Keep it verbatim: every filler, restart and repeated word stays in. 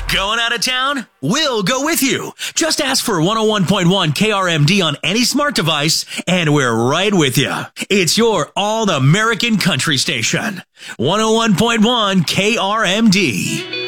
Going out of town? We'll go with you. Just ask for one oh one point one K R M D on any smart device, and we're right with you. It's your all-American country station. one oh one point one K R M D.